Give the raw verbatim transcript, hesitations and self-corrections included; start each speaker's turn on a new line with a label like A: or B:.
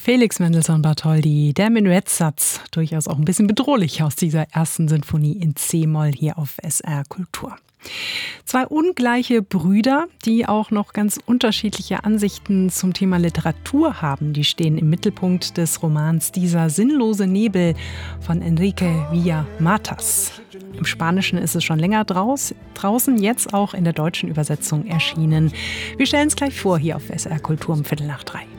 A: Felix Mendelssohn Bartholdy, der Menuettsatz, durchaus auch ein bisschen bedrohlich aus dieser ersten Sinfonie in C-Moll hier auf S R Kultur. Zwei ungleiche Brüder, die auch noch ganz unterschiedliche Ansichten zum Thema Literatur haben, die stehen im Mittelpunkt des Romans Dieser sinnlose Nebel von Enrique Villa-Matas. Im Spanischen ist es schon länger draus, draußen, jetzt auch in der deutschen Übersetzung erschienen. Wir stellen es gleich vor hier auf S R Kultur um Viertel nach drei.